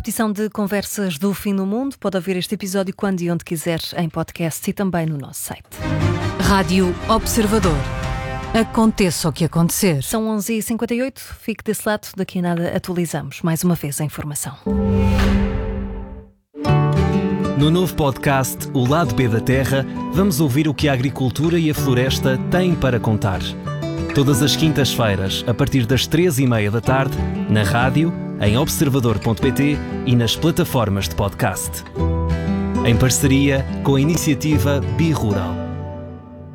repetição de Conversas do Fim do Mundo. Pode ouvir este episódio quando e onde quiser, em podcast e também no nosso site. Rádio Observador. Aconteça o que acontecer. São 11h58, fique desse lado, daqui a nada atualizamos mais uma vez a informação. No novo podcast O Lado B da Terra, vamos ouvir o que a agricultura e a floresta têm para contar. Todas as quintas-feiras, a partir das 3h30 da tarde, na rádio, em observador.pt e nas plataformas de podcast. Em parceria com a iniciativa Birural.